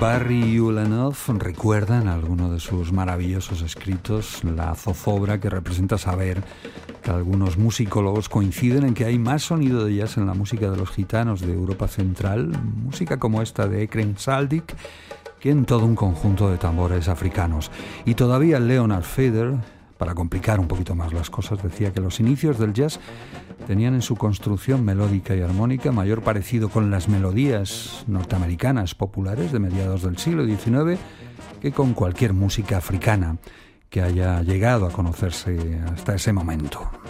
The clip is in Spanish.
Barry Ulanov recuerda en alguno de sus maravillosos escritos la zozobra que representa saber que algunos musicólogos coinciden en que hay más sonido de jazz en la música de los gitanos de Europa Central, música como esta de Ekrem Saldik, que en todo un conjunto de tambores africanos. Y todavía Leonard Feather, para complicar un poquito más las cosas, decía que los inicios del jazz tenían en su construcción melódica y armónica mayor parecido con las melodías norteamericanas populares de mediados del siglo XIX que con cualquier música africana que haya llegado a conocerse hasta ese momento.